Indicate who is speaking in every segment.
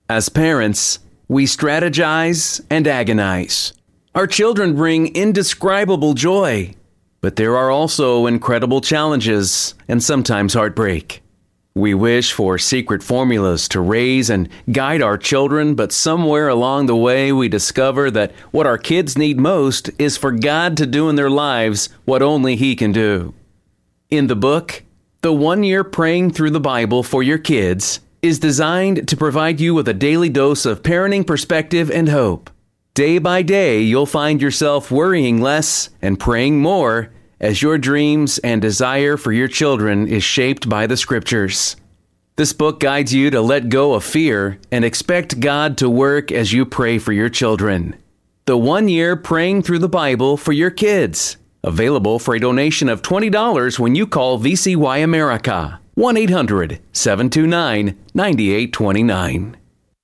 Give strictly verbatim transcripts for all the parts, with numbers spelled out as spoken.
Speaker 1: As parents, we strategize and agonize. Our children bring indescribable joy, but there are also incredible challenges and sometimes heartbreak. We wish for secret formulas to raise and guide our children, but somewhere along the way we discover that what our kids need most is for God to do in their lives what only He can do. In the book, The One Year Praying Through the Bible for Your Kids is designed to provide you with a daily dose of parenting perspective and hope. Day by day, you'll find yourself worrying less and praying more as your dreams and desire for your children is shaped by the Scriptures. This book guides you to let go of fear and expect God to work as you pray for your children. The One Year Praying Through the Bible for Your Kids. Available for a donation of twenty dollars when you call V C Y America. one eight hundred seven two nine nine eight two nine.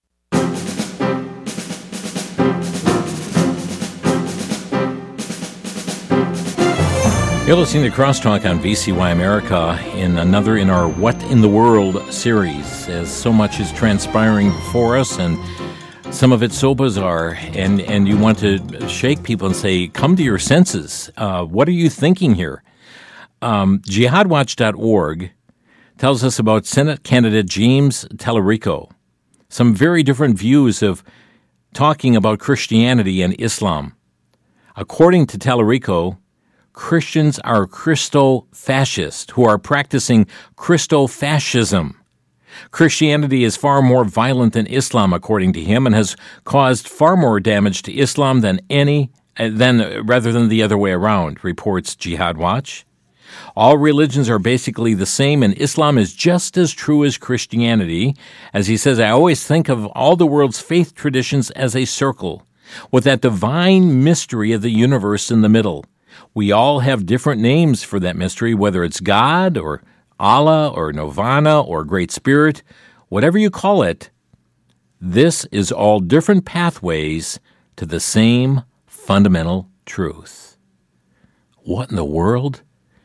Speaker 2: You're listening to Crosstalk on V C Y America in another in our What in the World series, as so much is transpiring before us, and some of it so bizarre, and, and you want to shake people and say, come to your senses. Uh, what are you thinking here? Um, jihad watch dot org tells us about Senate candidate James Tallarico. Some very different views of talking about Christianity and Islam. According to Tallarico, Christians are Christo-fascist who are practicing Christo-fascism. Christianity is far more violent than Islam, according to him, and has caused far more damage to Islam than any, than rather than the other way around, reports Jihad Watch. All religions are basically the same, and Islam is just as true as Christianity. As he says, I always think of all the world's faith traditions as a circle, with that divine mystery of the universe in the middle. We all have different names for that mystery, whether it's God or Allah or Nirvana or Great Spirit, whatever you call it. This is all different pathways to the same fundamental truth. What in the world?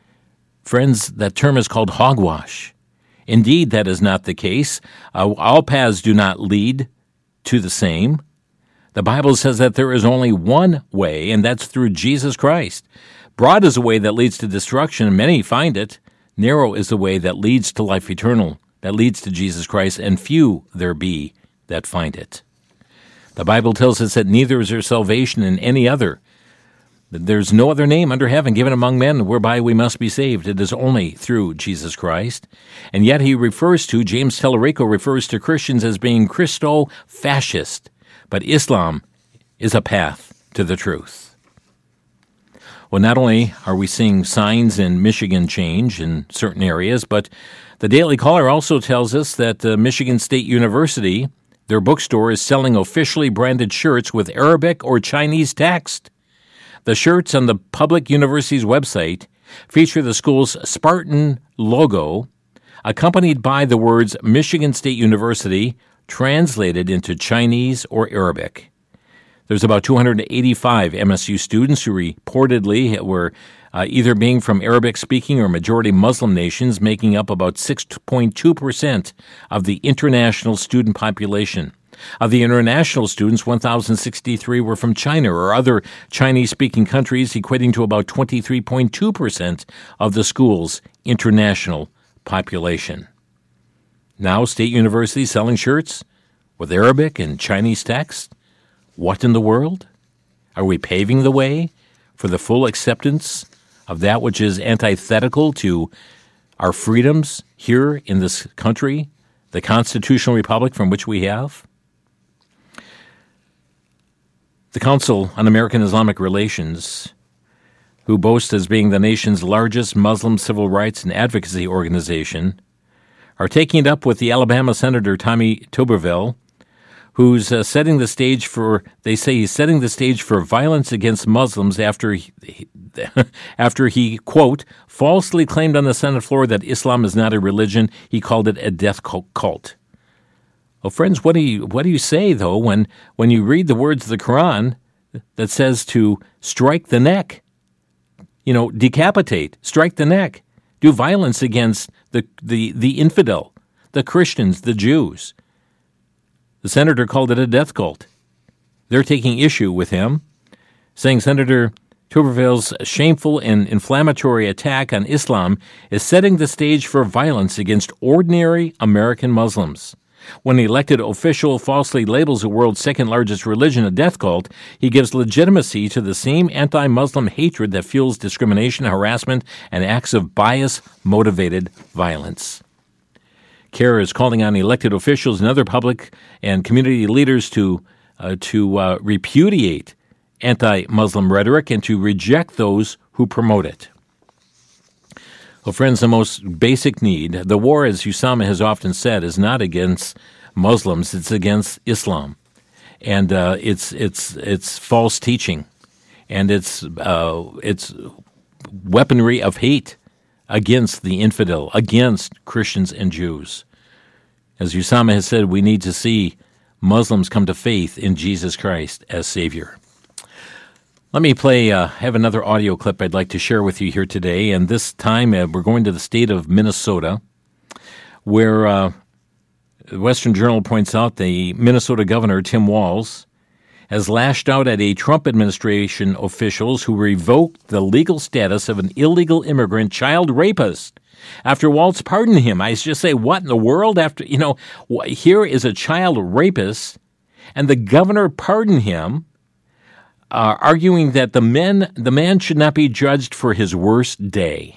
Speaker 2: Friends, that term is called hogwash. Indeed, that is not the case. Uh, all paths do not lead to the same. The Bible says that there is only one way, and that's through Jesus Christ. Broad is a way that leads to destruction, and many find it. Narrow is the way that leads to life eternal, that leads to Jesus Christ, and few there be that find it. The Bible tells us that neither is there salvation in any other. That there's no other name under heaven given among men whereby we must be saved. It is only through Jesus Christ. And yet he refers to, James Tallarico refers to Christians as being Christo-fascist. But Islam is a path to the truth. Well, not only are we seeing signs in Michigan change in certain areas, but the Daily Caller also tells us that uh, Michigan State University, their bookstore, is selling officially branded shirts with Arabic or Chinese text. The shirts on the public university's website feature the school's Spartan logo, accompanied by the words Michigan State University, translated into Chinese or Arabic. There's about two hundred eighty-five M S U students who reportedly were uh, either being from Arabic-speaking or majority Muslim nations, making up about six point two percent of the international student population. Of the international students, one thousand sixty-three were from China or other Chinese-speaking countries, equating to about twenty-three point two percent of the school's international population. Now, State University selling shirts with Arabic and Chinese text? What in the world? Are we paving the way for the full acceptance of that which is antithetical to our freedoms here in this country, the constitutional republic from which we have? The Council on American Islamic Relations, who boasts as being the nation's largest Muslim civil rights and advocacy organization, are taking it up with the Alabama Senator Tommy Tuberville, who's uh, setting the stage for, they say he's setting the stage for violence against Muslims after he, after he, quote, falsely claimed on the Senate floor that Islam is not a religion. He called it a death cult. Well, friends, what do you what do you say, though, when, when you read the words of the Quran that says to strike the neck, you know, decapitate, strike the neck, do violence against the, the, the infidel, the Christians, the Jews? The senator called it a death cult. They're taking issue with him, saying Senator Tuberville's shameful and inflammatory attack on Islam is setting the stage for violence against ordinary American Muslims. When an elected official falsely labels the world's second-largest religion a death cult, he gives legitimacy to the same anti-Muslim hatred that fuels discrimination, harassment, and acts of bias-motivated violence. CARE is calling on elected officials and other public and community leaders to uh, to uh, repudiate anti-Muslim rhetoric and to reject those who promote it. Well, friends, the most basic need, the war, as Usama has often said, is not against Muslims, it's against Islam. And uh, it's it's it's false teaching, and it's uh, it's weaponry of hate against the infidel, against Christians and Jews. As Usama has said, we need to see Muslims come to faith in Jesus Christ as Savior. Let me play, uh, have another audio clip I'd like to share with you here today, and this time uh, we're going to the state of Minnesota, where uh, the Western Journal points out the Minnesota Governor, Tim Walz, has lashed out at a Trump administration officials who revoked the legal status of an illegal immigrant child rapist after Walz pardoned him. I just say, what in the world? After, you know, here is a child rapist, and the governor pardoned him, Uh, arguing that the men, the man should not be judged for his worst day.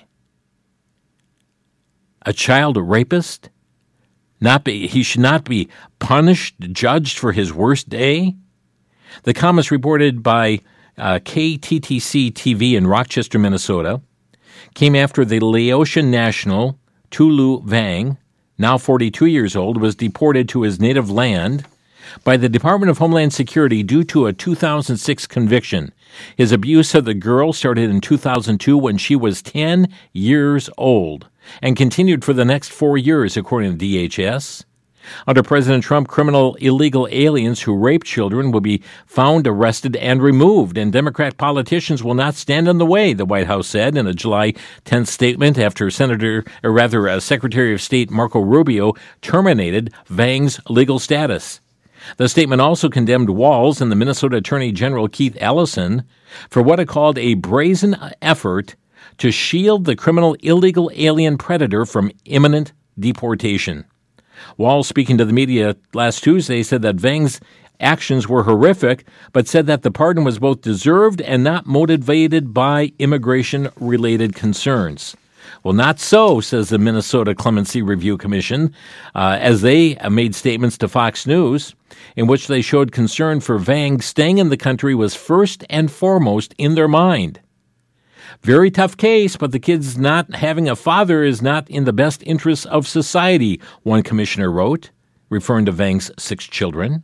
Speaker 2: A child rapist, not be, he should not be punished, judged for his worst day. The comments reported by uh, K T T C T V in Rochester, Minnesota, came after the Laotian national Tulu Vang, now forty-two years old, was deported to his native land by the Department of Homeland Security due to a two thousand six conviction. His abuse of the girl started in two thousand two when she was ten years old and continued for the next four years, according to D H S. Under President Trump, criminal illegal aliens who rape children will be found, arrested, and removed, and Democrat politicians will not stand in the way, the White House said in a July tenth statement after Senator, or rather uh, Secretary of State Marco Rubio terminated Vang's legal status. The statement also condemned Walz and the Minnesota Attorney General Keith Ellison for what it called a brazen effort to shield the criminal illegal alien predator from imminent deportation. Walz, speaking to the media last Tuesday, said that Vang's actions were horrific, but said that the pardon was both deserved and not motivated by immigration-related concerns. Well, not so, says the Minnesota Clemency Review Commission, uh, as they made statements to Fox News in which they showed concern for Vang staying in the country was first and foremost in their mind. Very tough case, but the kid's not having a father is not in the best interests of society, one commissioner wrote, referring to Vang's six children.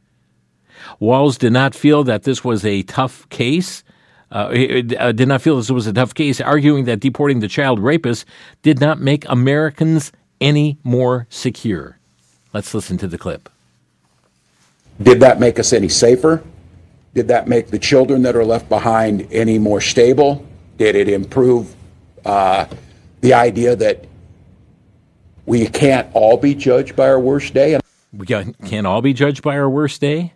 Speaker 2: Walz did not feel that this was a tough case. Uh, it, uh, did not feel this was a tough case, arguing that deporting the child rapist did not make Americans any more secure. Let's listen to the clip.
Speaker 3: Did that make us any safer? Did that make the children that are left behind any more stable? Did it improve uh, the idea that we can't all be judged by our worst day?
Speaker 2: We can't all be judged by our worst day?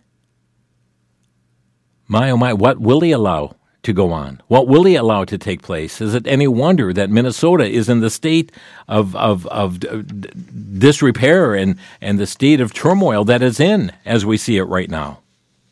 Speaker 2: My, oh my, what will he allow to go on? What will he allow to take place? Is it any wonder that Minnesota is in the state of of, of disrepair and, and the state of turmoil that is in as we see it right now?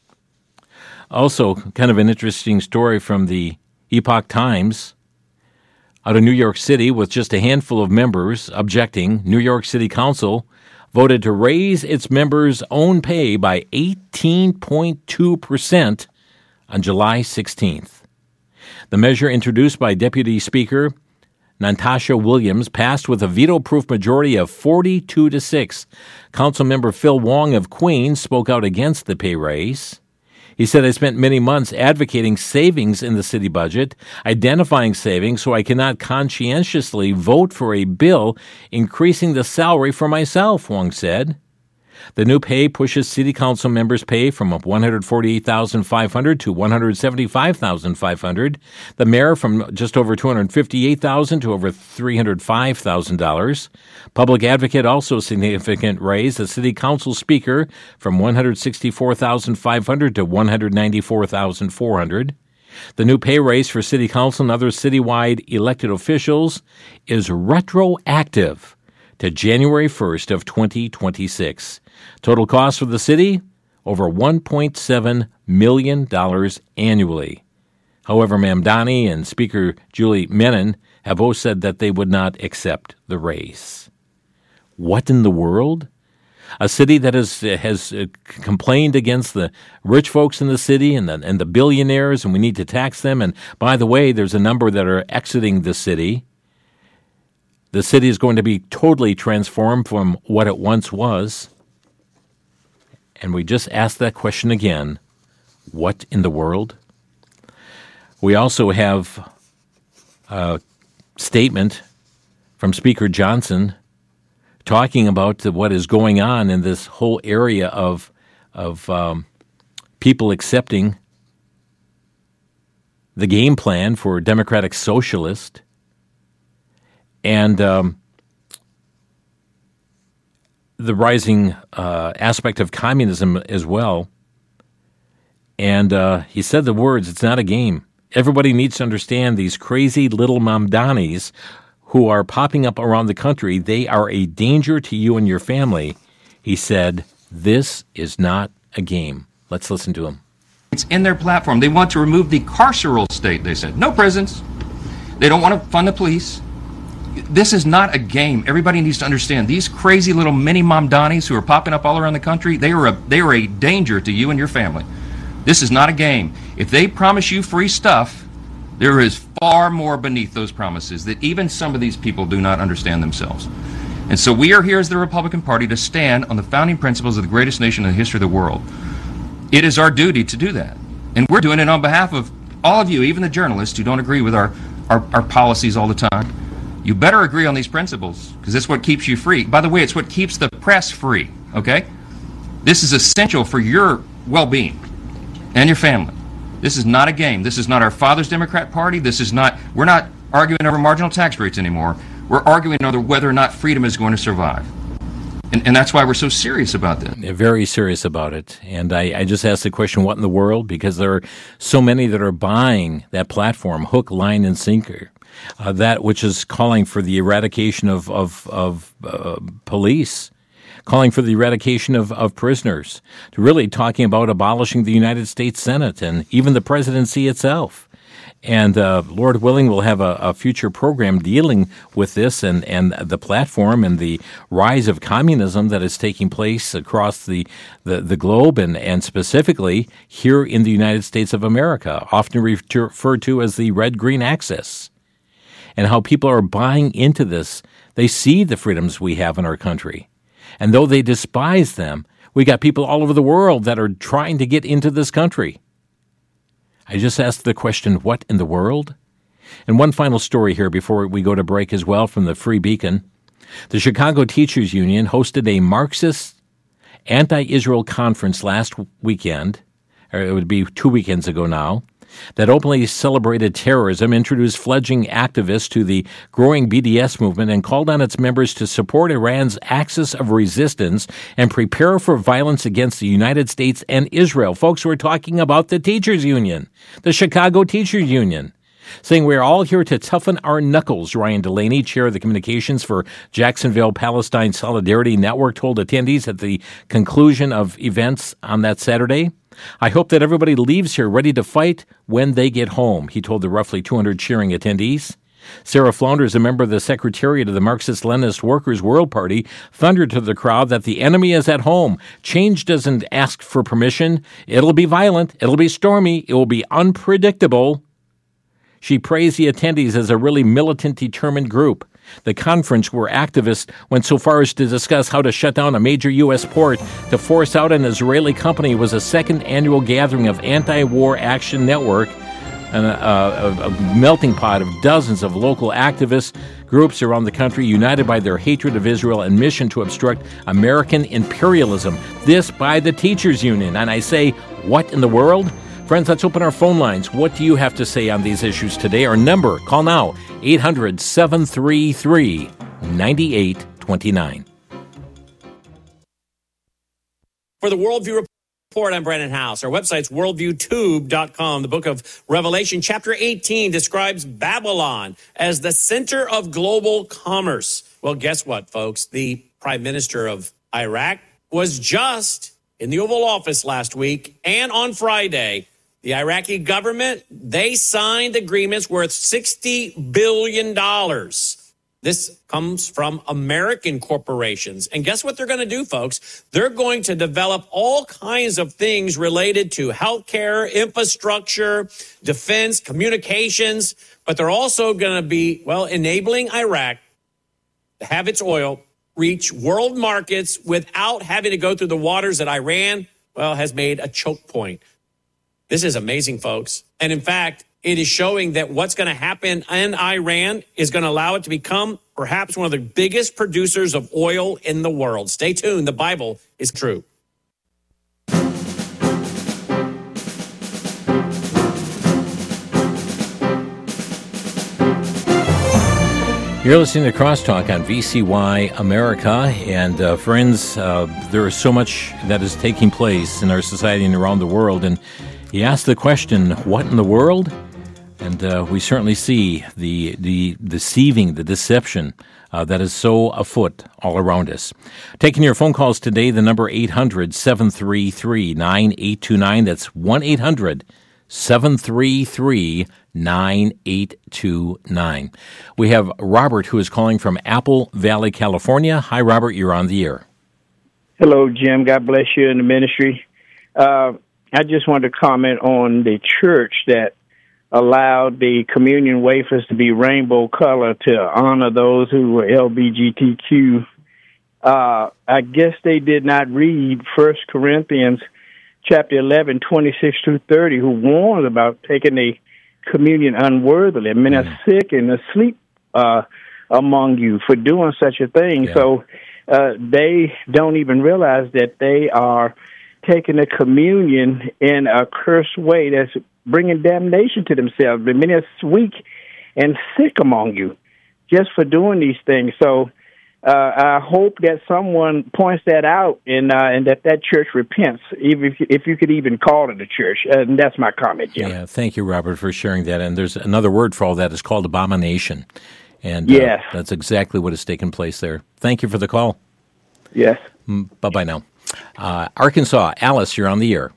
Speaker 2: Also, kind of an interesting story from the Epoch Times out of New York City, with just a handful of members objecting. New York City Council voted to raise its members' own pay by eighteen point two percent on July sixteenth. The measure, introduced by Deputy Speaker Natasha Williams, passed with a veto-proof majority of forty-two to six. Councilmember Phil Wong of Queens spoke out against the pay raise. He said, I spent many months advocating savings in the city budget, identifying savings, so I cannot conscientiously vote for a bill increasing the salary for myself, Wong said. The new pay pushes city council members' pay from one hundred forty-eight thousand five hundred dollars to one hundred seventy-five thousand five hundred dollars. The mayor from just over two hundred fifty-eight thousand dollars to over three hundred five thousand dollars. Public advocate also a significant raise. The city council speaker from one hundred sixty-four thousand five hundred dollars to one hundred ninety-four thousand four hundred dollars. The new pay raise for city council and other citywide elected officials is retroactive to January first of twenty twenty-six. Total cost for the city, over one point seven million dollars annually. However, Mamdani and Speaker Julie Menon have both said that they would not accept the raise. What in the world? A city that has has complained against the rich folks in the city and the, and the billionaires, and we need to tax them. And by the way, there's a number that are exiting the city. The city is going to be totally transformed from what it once was. And we just asked that question again. What in the world? We also have a statement from Speaker Johnson talking about what is going on in this whole area of of um, people accepting the game plan for Democratic Socialist and um, the rising uh, aspect of communism as well. And uh, he said the words, it's not a game. Everybody needs to understand these crazy little Mamdanis who are popping up around the country. They are a danger to you and your family. He said, this is not a game. Let's listen to him.
Speaker 4: It's in their platform. They want to remove the carceral state, they said. No prisons. They don't want to fund the police. This is not a game. Everybody needs to understand. These crazy little mini Mamdanis who are popping up all around the country, they are a, they are a danger to you and your family. This is not a game. If they promise you free stuff, there is far more beneath those promises that even some of these people do not understand themselves. And so we are here as the Republican Party to stand on the founding principles of the greatest nation in the history of the world. It is our duty to do that. And we're doing it on behalf of all of you, even the journalists who don't agree with our, our, our policies all the time. You better agree on these principles, because it's what keeps you free. By the way, it's what keeps the press free, okay? This is essential for your well-being and your family. This is not a game. This is not our father's Democrat Party. This is not, we're not arguing over marginal tax rates anymore. We're arguing over whether or not freedom is going to survive. And, and that's why we're so serious about this.
Speaker 2: They're very serious about it. And I, I just asked the question, what in the world? Because there are so many that are buying that platform, hook, line, and sinker. Uh, that which is calling for the eradication of, of, of uh, police, calling for the eradication of, of prisoners, to really talking about abolishing the United States Senate and even the presidency itself. And uh, Lord willing, we'll have a, a future program dealing with this and, and the platform and the rise of communism that is taking place across the, the, the globe and, and specifically here in the United States of America, often referred to as the red-green axis, and how people are buying into this. They see the freedoms we have in our country. And though they despise them, we got people all over the world that are trying to get into this country. I just asked the question, what in the world? And one final story here before we go to break as well from the Free Beacon. The Chicago Teachers Union hosted a Marxist anti-Israel conference last weekend, or it would be two weekends ago now, that openly celebrated terrorism, introduced fledgling activists to the growing B D S movement, and called on its members to support Iran's axis of resistance and prepare for violence against the United States and Israel. Folks, we're talking about the Teachers Union, the Chicago Teachers Union, saying we're all here to toughen our knuckles. Ryan Delaney, chair of the communications for Jacksonville Palestine Solidarity Network, told attendees at the conclusion of events on that Saturday. I hope that everybody leaves here ready to fight when they get home, he told the roughly two hundred cheering attendees. Sarah Flounders, a member of the Secretariat of the Marxist-Leninist Workers' World Party, thundered to the crowd that the enemy is at home. Change doesn't ask for permission. It'll be violent. It'll be stormy. It will be unpredictable. She praised the attendees as a really militant, determined group. The conference, where activists went so far as to discuss how to shut down a major U S port to force out an Israeli company, was a second annual gathering of Anti-War Action Network, and a, a, a melting pot of dozens of local activists, groups around the country united by their hatred of Israel and mission to obstruct American imperialism. This by the Teachers Union. And I say, what in the world? Friends, let's open our phone lines. What do you have to say on these issues today? Our number, call now, eight hundred, seven three three, nine eight two nine.
Speaker 5: For the Worldview Report, I'm Brandon House. Our website's worldview tube dot com. The book of Revelation, chapter eighteen, describes Babylon as the center of global commerce. Well, guess what, folks? The Prime Minister of Iraq was just in the Oval Office last week, and on Friday, the Iraqi government, they signed agreements worth sixty billion dollars. This comes from American corporations. And guess what they're going to do, folks? They're going to develop all kinds of things related to healthcare, infrastructure, defense, communications. But they're also going to be, well, enabling Iraq to have its oil reach world markets without having to go through the waters that Iran, well, has made a choke point. This is amazing, folks. And in fact, it is showing that what's going to happen in Iran is going to allow it to become perhaps one of the biggest producers of oil in the world. Stay tuned. The Bible is true.
Speaker 2: You're listening to Crosstalk on V C Y America, and uh, friends, uh, there is so much that is taking place in our society and around the world, and you ask the question, what in the world? And uh, we certainly see the the deceiving, the deception uh, that is so afoot all around us. Taking your phone calls today, the number eight hundred, seven three three, nine eight two nine. That's one eight hundred, seven three three, nine eight two nine. We have Robert, who is calling from Apple Valley, California. Hi, Robert. You're on the air.
Speaker 6: Hello, Jim. God bless you in the ministry. Uh, I just wanted to comment on the church that allowed the communion wafers to be rainbow color to honor those who were L G B T Q. Uh, I guess they did not read First Corinthians chapter eleven, twenty-six through thirty, who warns about taking the communion unworthily. Men are mm. sick and asleep uh, among you for doing such a thing. Yeah. So uh, they don't even realize that they are taking the communion in a cursed way that's bringing damnation to themselves. But many are weak and sick among you just for doing these things. So uh, I hope that someone points that out and uh, and that that church repents, even if you, if you could even call it a church. And that's my comment, Jim.
Speaker 2: Yeah, thank you, Robert, for sharing that. And there's another word for all that. It's called abomination. And
Speaker 6: yes.
Speaker 2: uh, that's exactly what has taken place there. Thank you for the call.
Speaker 6: Yes.
Speaker 2: Mm, bye-bye now. Uh, Arkansas, Alice, you're on the air.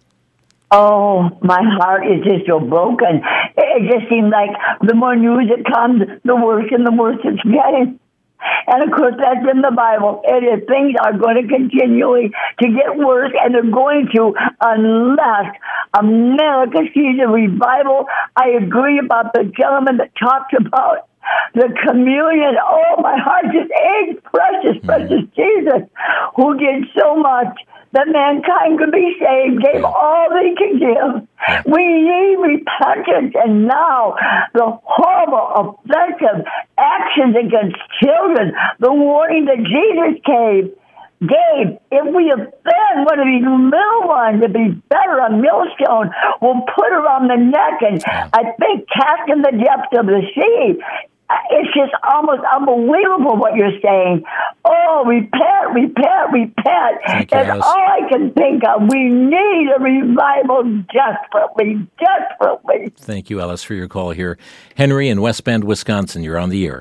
Speaker 7: Oh, my heart is just so broken. It just seems like the more news it comes, the worse and the worse it's getting. And, of course, that's in the Bible. It is, things are going to continually to get worse, and they're going to unless America sees a revival. I agree about the gentleman that talked about the communion. Oh, my heart just aches. Precious, precious Jesus, who did so much that mankind could be saved, gave all they could give. We need repentance, and now the horrible, offensive actions against children, the warning that Jesus gave, gave, if we offend one of these little ones, it'd be better a millstone. We'll put her on the neck, and I think cast in the depths of the sea. It's just almost unbelievable what you're saying. Oh, repent, repent, repent. That's all I can think of. We need a revival desperately, desperately.
Speaker 2: Thank you, Alice, for your call here. Henry in West Bend, Wisconsin, you're on the air.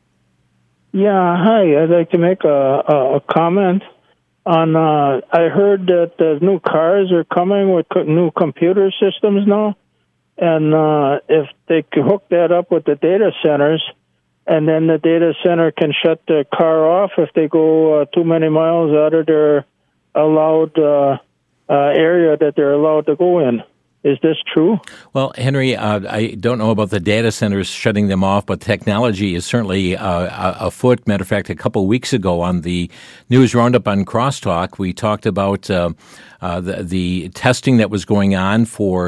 Speaker 8: Yeah, hi. I'd like to make a, a, a comment on, uh, I heard that the new cars are coming with co- new computer systems now. And uh, if they could hook that up with the data centers, and then the data center can shut the car off if they go uh, too many miles out of their allowed uh, uh, area that they're allowed to go in. Is this true?
Speaker 2: Well, Henry, uh, I don't know about the data centers shutting them off, but technology is certainly uh, afoot. Matter of fact, a couple of weeks ago on the News Roundup on Crosstalk, we talked about uh, uh, the, the testing that was going on for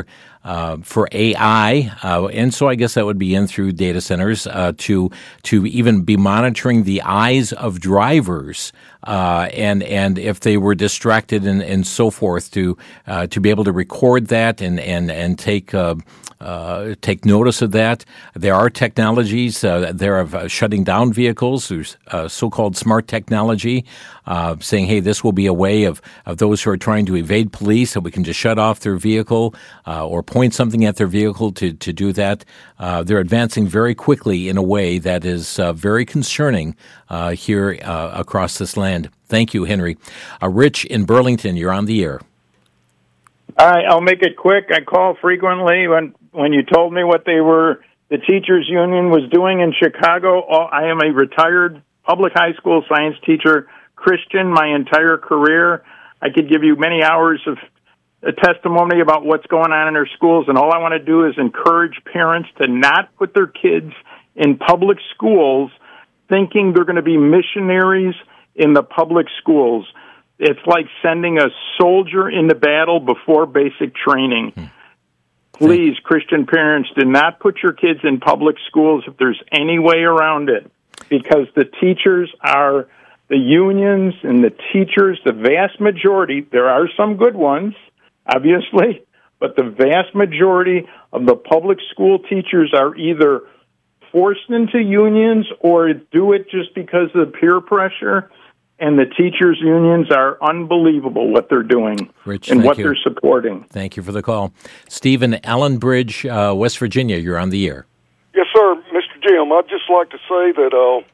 Speaker 2: uh, for A I, uh, and so I guess that would be in through data centers uh, to to even be monitoring the eyes of drivers, uh, and and if they were distracted and, and so forth, to uh, to be able to record that and and and take. Uh, Uh, take notice of that. There are technologies uh, there of uh, shutting down vehicles. There's uh, so-called smart technology uh, saying, hey, this will be a way of, of those who are trying to evade police, that we can just shut off their vehicle uh, or point something at their vehicle to, to do that. Uh, they're advancing very quickly in a way that is uh, very concerning uh, here uh, across this land. Thank you, Henry. Uh, Rich in Burlington, you're on the air.
Speaker 9: All right, I'll make it quick. I call frequently when when you told me what they were, the teachers union was doing in Chicago. I am a retired public high school science teacher, Christian, my entire career. I could give you many hours of a testimony about what's going on in our schools, and all I want to do is encourage parents to not put their kids in public schools thinking they're going to be missionaries in the public schools. It's like sending a soldier into battle before basic training. Hmm. Please, Christian parents, do not put your kids in public schools if there's any way around it, because the teachers are, the unions and the teachers, the vast majority, there are some good ones, obviously, but the vast majority of the public school teachers are either forced into unions or do it just because of peer pressure. And the teachers' unions are unbelievable what they're doing
Speaker 2: Rich,
Speaker 9: and what
Speaker 2: you.
Speaker 9: they're supporting.
Speaker 2: Thank you for the call. Stephen, Allenbridge, uh, West Virginia, you're on the air.
Speaker 10: Yes, sir, Mister Jim. I'd just like to say that uh,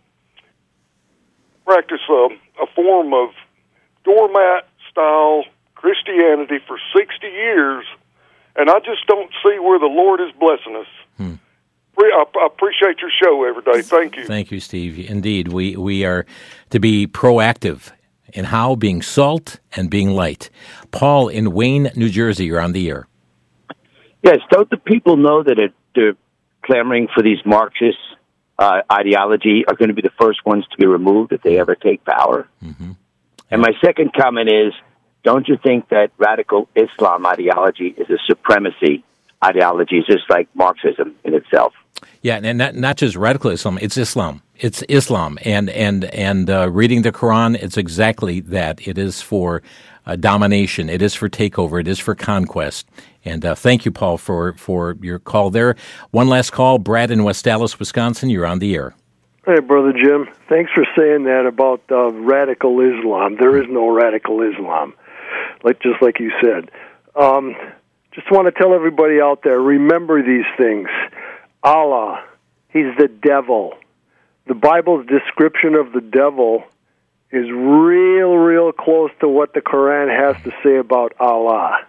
Speaker 10: practice a, a form of doormat-style Christianity for sixty years, and I just don't see where the Lord is blessing us. Hmm. I appreciate your show every day. Thank you.
Speaker 2: Thank you, Steve. Indeed, we, we are to be proactive in how being salt and being light. Paul in Wayne, New Jersey, you're on the air.
Speaker 11: Yes, don't the people know that it, they're clamoring for these Marxist uh, ideology are going to be the first ones to be removed if they ever take power? Mm-hmm. And my second comment is, don't you think that radical Islam ideology is a supremacy ideology, just like Marxism in itself?
Speaker 2: Yeah, and not not just radical Islam, it's Islam. It's Islam. And and and uh, reading the Quran, it's exactly that. It is for uh, domination. It is for takeover. It is for conquest. And uh, thank you, Paul, for, for your call there. One last call. Brad in West Dallas, Wisconsin, you're on the air.
Speaker 12: Hey, Brother Jim. Thanks for saying that about uh, radical Islam. There is no radical Islam, like just like you said. Um, just want to tell everybody out there, remember these things. Allah, he's the devil. The Bible's description of the devil is real, real close to what the Quran has to say about Allah.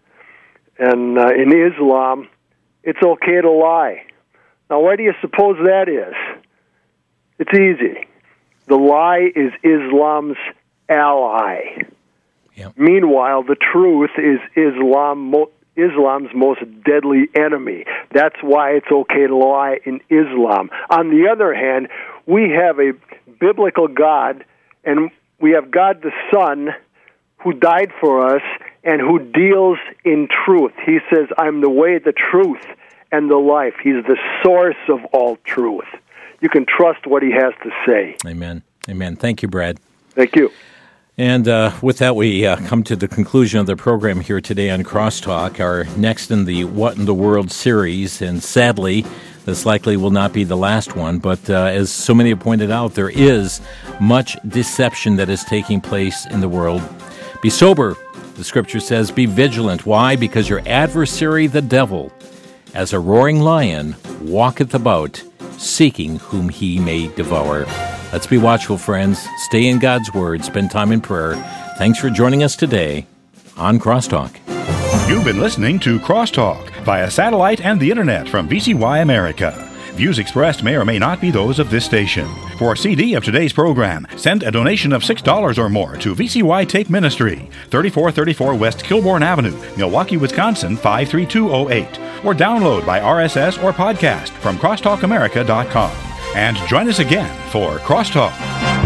Speaker 12: And uh, in Islam, it's okay to lie. Now, why do you suppose that is? It's easy. The lie is Islam's ally. Yep. Meanwhile, the truth is Islam mo- Islam's most deadly enemy. That's why it's okay to lie in Islam. On the other hand, we have a biblical God, and we have God the Son, who died for us and who deals in truth. He says, I'm the way, the truth, and the life. He's the source of all truth. You can trust what he has to say.
Speaker 2: Amen. Amen. Thank you, Brad.
Speaker 12: Thank you.
Speaker 2: And uh, with that, we uh, come to the conclusion of the program here today on Crosstalk, our next in the What in the World series. And sadly, this likely will not be the last one. But uh, as so many have pointed out, there is much deception that is taking place in the world. Be sober, the Scripture says. Be vigilant. Why? Because your adversary, the devil, as a roaring lion, walketh about, seeking whom he may devour. Let's be watchful, friends. Stay in God's Word. Spend time in prayer. Thanks for joining us today on Crosstalk.
Speaker 13: You've been listening to Crosstalk via satellite and the Internet from V C Y America. Views expressed may or may not be those of this station. For a C D of today's program, send a donation of six dollars or more to V C Y Tape Ministry, thirty-four thirty-four West Kilbourne Avenue, Milwaukee, Wisconsin, five three two oh eight. Or download by R S S or podcast from crosstalk america dot com. And join us again for Crosstalk.